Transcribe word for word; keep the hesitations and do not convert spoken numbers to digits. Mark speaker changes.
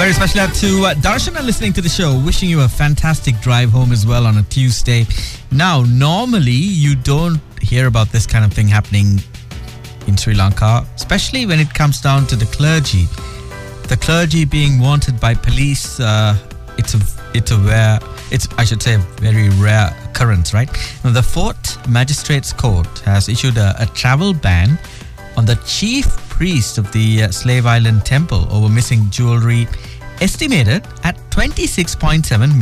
Speaker 1: Very special out to uh, Darshana listening to the show. Wishing you a fantastic drive home as well on a Tuesday. Now, normally you don't hear about this kind of thing happening in Sri Lanka, especially when it comes down to the clergy. The clergy being wanted by police, uh, it's a it's a rare, it's I should say a very rare occurrence, right? Now, the Fourth Magistrates Court has issued a, a travel ban on the chief priest of the uh, Slave Island Temple over missing jewelry, estimated at twenty-six point seven